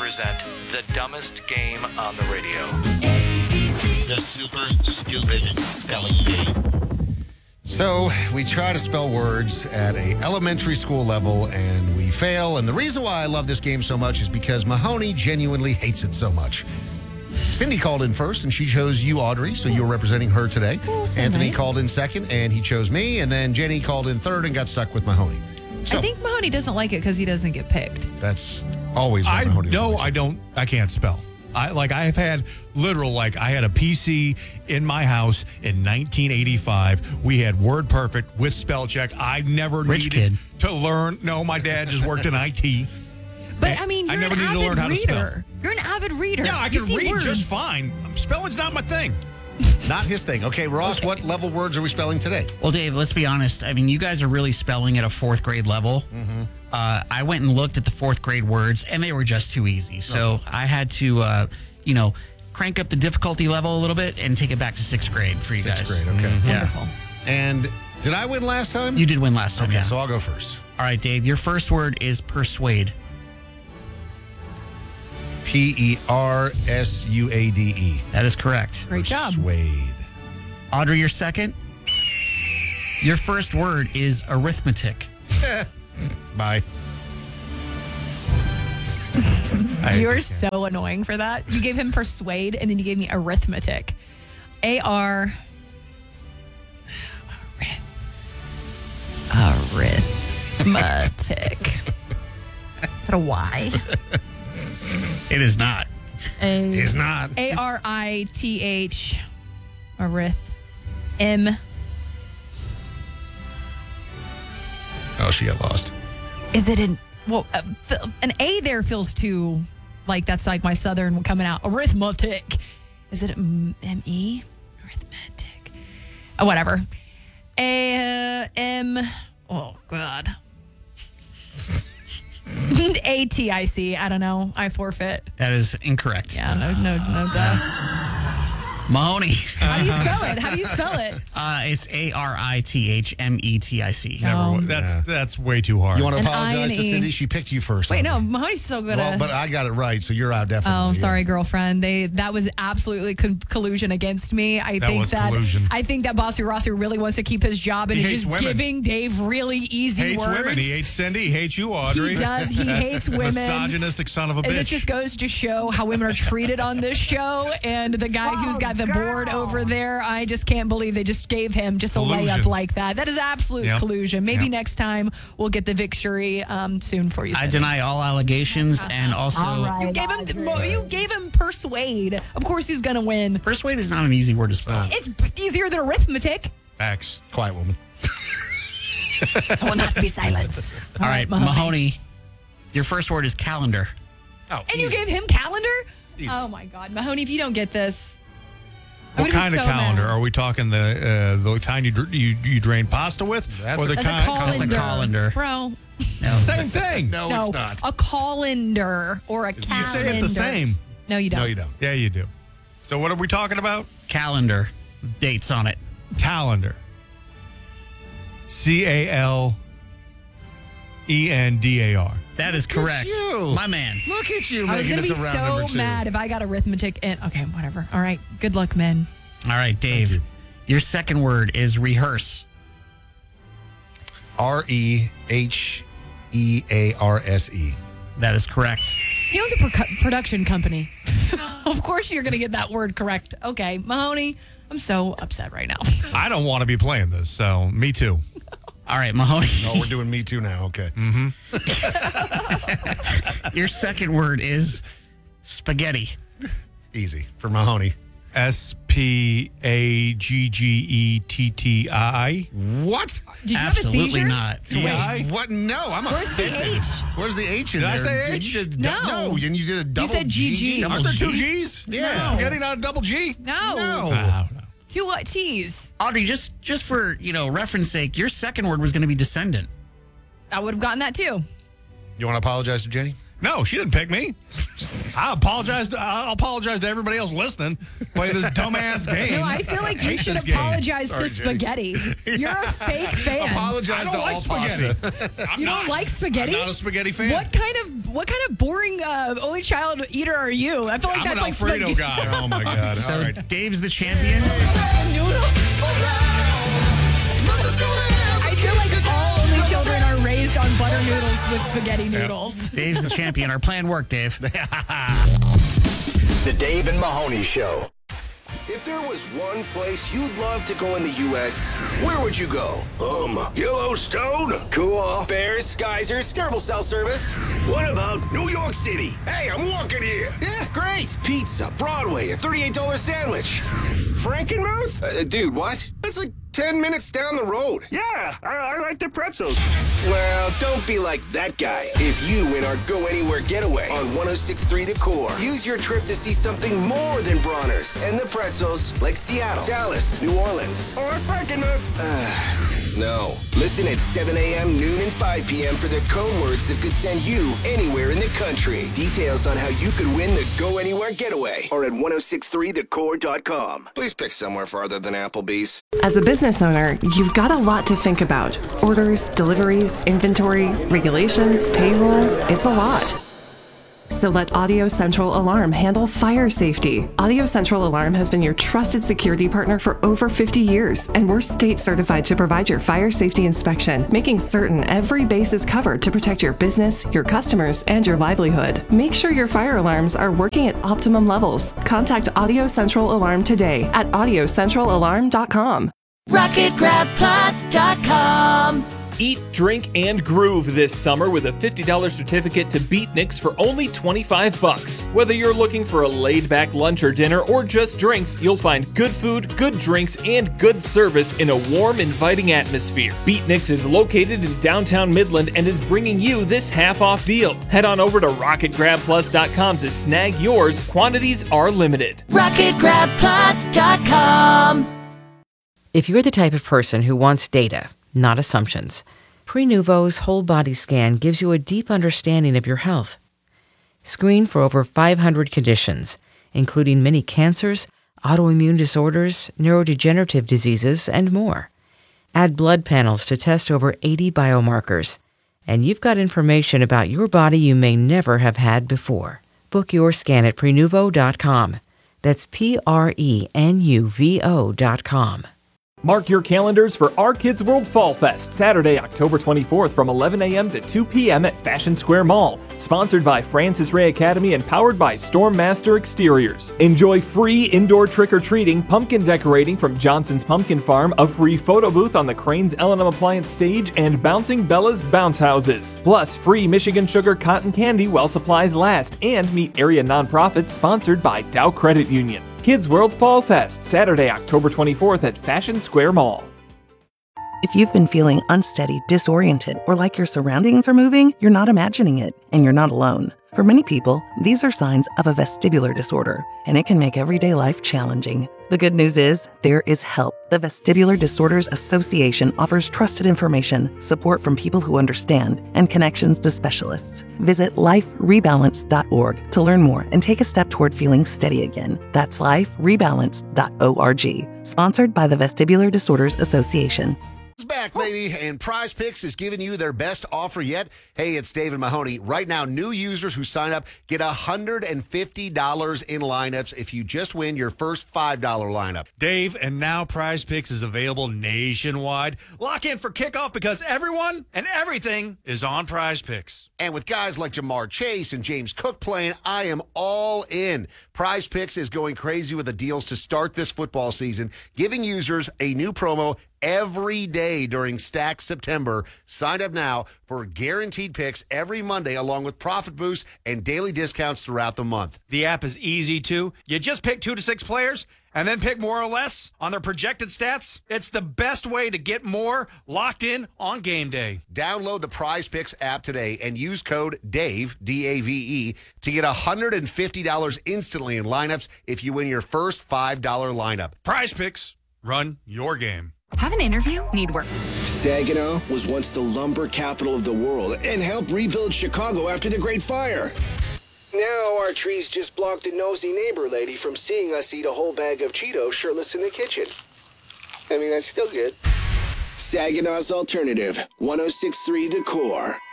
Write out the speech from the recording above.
present the dumbest game on the radio. The Super Stupid Spelling Bee. So we try to spell words at a elementary school level and we fail. And the reason why I love this game so much is because Mahoney genuinely hates it so much. Cindy called in first and she chose you, Audrey, so you're representing her today. Oh, so Anthony nice. called in second and he chose me. And then Jenny called in third and got stuck with Mahoney. So I think Mahoney doesn't like it because he doesn't get picked. that's always what Mahoney doesn't like. I can't spell. I have had I had a PC in my house in 1985. We had WordPerfect with spell check. I never Rich needed kid. to learn. No, my dad just worked in IT. But I mean, I you're never an needed to avid learn how to spell. reader. You're an avid reader. Yeah, I You can see read words. just fine. Spelling's not my thing. Not his thing. Okay, Ross, what level words are we spelling today? Well, Dave, let's be honest. I mean, you guys are really spelling at a fourth grade level. Mm-hmm. I went and looked at the fourth grade words, and they were just too easy. So I had to, crank up the difficulty level a little bit and take it back to sixth grade for you Sixth guys. grade, okay. Yeah. Wonderful. And did I win last time? You did win last time, Okay, yeah. so I'll go first. All right, Dave, your first word is persuade. Persuade. That is correct. Great job. Persuade. Audrey, your second. Your first word is arithmetic. Bye. You're so annoying for that. You gave him persuade and then you gave me arithmetic. A-R. Arithmetic. Is that a Y? It is not. It's not. A-R-I-T-H. Arith. M. Oh, she got lost. Is it an... Well, an A there feels too... Like, that's like my southern coming out. Arithmetic. Is it M-E? Arithmetic. Oh, whatever. M... Oh, God. A-T-I-C. I don't know. I forfeit. That is incorrect. Yeah, no duh. Mahoney. How do you spell it? How do you spell it? It's Arithmetic. No. That's way too hard. You want to An apologize to I and E. Cindy? She picked you first. Wait, no. Audrey. Mahoney's still good Well, at... but I got it right, so you're out definitely. Oh, Yeah. sorry, girlfriend. That was absolutely collusion against me. I think that Bossy Rossi really wants to keep his job and He is hates just women. giving Dave really easy Hates words. women. He hates Cindy. He hates you, Audrey. He does. He hates women. Misogynistic son of a And this bitch. just goes to show how women are treated on this show. And the guy who's got the board over there, I just can't believe they just gave him just a Collusion. layup like that. That is absolute Yep. collusion. Maybe Yep. next time we'll get the victory soon for you. I Cindy. deny all allegations and also You gave him persuade. Of course he's gonna win. persuade is not an easy word to spell. It's easier than arithmetic. Facts. Quiet woman. I will not be silenced. All right, Mahoney. Your first word is calendar. Oh, And you easy. gave him calendar? Easy. Oh my God, Mahoney! If you don't get this, I'm What gonna kind be of so calendar? mad. Are we talking the kind you drain pasta with? That's or the a- That's a kind? colander, That's a colander. bro. Same thing. No, No, it's not. a colander or a You calendar. say it the same. No, you don't. No, you don't. Yeah, you do. So what are we talking about? Calendar. Dates on it. Calendar. CALENDAR. That is correct. you. My man. Look at you I was making gonna it be to round number so two. mad if I got arithmetic in. Okay, whatever. All right. Good luck, men. All right, Dave. you. Your second word is rehearse. REHEARSE. That is correct. He owns a production company. Of course you're going to get that word correct. Okay, Mahoney, I'm so upset right now. I don't want to be playing this, so me too. All right, Mahoney. Oh, we're doing me too now. Okay. Your second word is spaghetti. Easy for Mahoney. SPAGGETTI. What? Did you Absolutely have a seizure? not. Wait, what? No, I'm Where's the offended. H? Where's the H in Did there? I say You H? did No. No, and you did a double said GG. Aren't there two G? G's? Yeah. Spaghetti, not a double G? No. No. Two what? T's. Audrey, just for, reference sake, your second word was going to be descendant. I would have gotten that too. You want to apologize to Jenny? No, she didn't pick me. I'll apologize to everybody else listening. Play this dumbass game. No, I feel like you hate should this game. apologize Sorry, to spaghetti. You're a fake fan. Apologize I to don't like all spaghetti. pasta. I'm You not- don't like spaghetti? I'm not a spaghetti fan. What kind of boring only child eater are you? I feel like I'm that's an like Alfredo spaghetti. guy. Oh, my God. So All right. Dave's the champion. Noodle? I feel like all only children are raised on butter noodles with spaghetti noodles. Dave's the champion. Our plan worked, Dave. The Dave and Mahoney Show. If there was one place you'd love to go in the U.S., where would you go? Yellowstone? Cool. Bears, geysers, terrible cell service. What about New York City? Hey, I'm walking here. Yeah, great. Pizza, Broadway, a $38 sandwich. Frankenmuth? Dude, what? That's like 10 minutes down the road. Yeah, I like the pretzels. Well, don't be like that guy. If you win our Go Anywhere getaway on 106.3 The Core, use your trip to see something more than Bronner's and the pretzels like Seattle, Dallas, New Orleans. Or Frankenmuth. No. Listen at 7 a.m., noon, and 5 p.m. for the code words that could send you anywhere in the country. Details on how you could win the Go Anywhere getaway are at 1063thecore.com. Please pick somewhere farther than Applebee's. As a business owner, you've got a lot to think about. Orders, deliveries, inventory, regulations, payroll. It's a lot. So let Audio Central Alarm handle fire safety. Audio Central Alarm has been your trusted security partner for over 50 years, and we're state certified to provide your fire safety inspection, making certain every base is covered to protect your business, your customers, and your livelihood. Make sure your fire alarms are working at optimum levels. Contact Audio Central Alarm today at audiocentralalarm.com. RocketGrabPlus.com. Eat, drink, and groove this summer with a $50 certificate to Beatniks for only $25. Whether you're looking for a laid-back lunch or dinner or just drinks, you'll find good food, good drinks, and good service in a warm, inviting atmosphere. Beatniks is located in downtown Midland and is bringing you this half-off deal. Head on over to RocketGrabPlus.com to snag yours. Quantities are limited. RocketGrabPlus.com. If you're the type of person who wants data, not assumptions, Prenuvo's whole body scan gives you a deep understanding of your health. Screen for over 500 conditions, including many cancers, autoimmune disorders, neurodegenerative diseases, and more. Add blood panels to test over 80 biomarkers, and you've got information about your body you may never have had before. Book your scan at Prenuvo.com. That's Prenuvo.com. Mark your calendars for Our Kids World Fall Fest, Saturday, October 24th from 11 a.m. to 2 p.m. at Fashion Square Mall. Sponsored by Francis Ray Academy and powered by Stormmaster Exteriors. Enjoy free indoor trick-or-treating, pumpkin decorating from Johnson's Pumpkin Farm, a free photo booth on the Crane's L&M Appliance stage, and Bouncing Bella's Bounce Houses. Plus, free Michigan Sugar cotton candy while supplies last, and meet area nonprofits sponsored by Dow Credit Union. Kids World Fall Fest, Saturday, October 24th at Fashion Square Mall. If you've been feeling unsteady, disoriented, or like your surroundings are moving, you're not imagining it, and you're not alone. For many people, these are signs of a vestibular disorder, and it can make everyday life challenging. The good news is, there is help. The Vestibular Disorders Association offers trusted information, support from people who understand, and connections to specialists. Visit liferebalance.org to learn more and take a step toward feeling steady again. That's liferebalance.org. Sponsored by the Vestibular Disorders Association. It's back, baby, and Prize Picks is giving you their best offer yet. Hey, it's David Mahoney. Right now, new users who sign up get $150 in lineups if you just win your first $5 lineup. Dave, and now Prize Picks is available nationwide. Lock in for kickoff because everyone and everything is on Prize Picks. And with guys like Jamar Chase and James Cook playing, I am all in. Prize Picks is going crazy with the deals to start this football season, giving users a new promo every day during Stack September. Sign up now for guaranteed picks every Monday, along with profit boosts and daily discounts throughout the month. The app is easy, too. You just pick 2 to 6 players and then pick more or less on their projected stats. It's the best way to get more locked in on game day. Download the Prize Picks app today and use code DAVE, D-A-V-E, to get $150 instantly in lineups if you win your first $5 lineup. Prize Picks, run your game. Have an interview? Need work. Saginaw was once the lumber capital of the world and helped rebuild Chicago after the Great Fire. Now our trees just blocked a nosy neighbor lady from seeing us eat a whole bag of Cheetos shirtless in the kitchen. I mean, that's still good. Saginaw's Alternative, 106.3 The Core.